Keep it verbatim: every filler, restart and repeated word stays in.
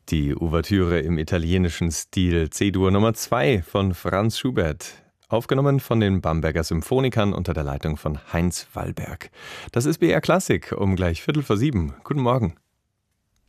Die Ouvertüre im italienischen Stil C-Dur Nummer zwei von Franz Schubert, aufgenommen von den Bamberger Symphonikern unter der Leitung von Heinz Wallberg. Das ist B R Klassik um gleich Viertel vor sieben. Guten Morgen.